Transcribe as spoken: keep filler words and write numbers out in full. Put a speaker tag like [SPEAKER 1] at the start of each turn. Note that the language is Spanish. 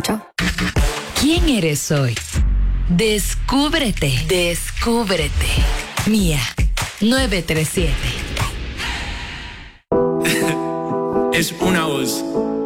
[SPEAKER 1] Chao.
[SPEAKER 2] ¿Quién eres hoy? Descúbrete, descúbrete. Mía, novecientos treinta y siete.
[SPEAKER 3] Es una voz.